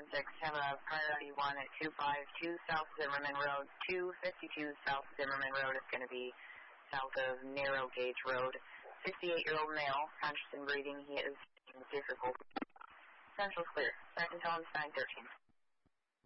7-6, have a priority 1 at 252 South Zimmerman Road. 252 South Zimmerman Road is going to be south of Narrow Gauge Road. 68-year-old male, conscious and breathing. He is in difficult. Central's clear. Back until 9:13.